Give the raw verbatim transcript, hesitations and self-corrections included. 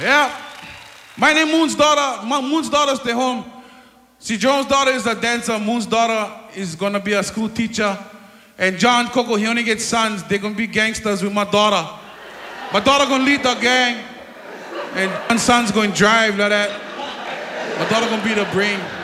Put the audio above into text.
Yeah. My name Moon's daughter. My, Moon's daughter stay home. See, Joan's daughter is a dancer. Moon's daughter is gonna be a school teacher. And John Coco, he only gets sons. They're gonna be gangsters with my daughter. My daughter gonna lead the gang. And one son's gonna drive like that. My daughter gonna be the brain.